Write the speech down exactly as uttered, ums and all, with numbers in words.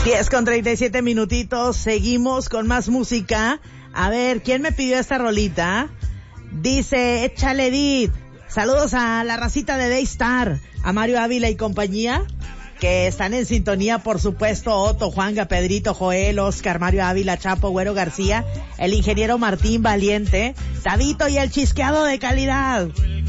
diez con treinta y siete minutitos, seguimos con más música. A ver, ¿quién me pidió esta rolita? Dice, échale Edith. Saludos a la racita de Daystar, a Mario Ávila y compañía, que están en sintonía, por supuesto, Otto, Juanga, Pedrito, Joel, Oscar, Mario Ávila, Chapo, Güero García, el ingeniero Martín Valiente, Tabito y el chisqueado de calidad.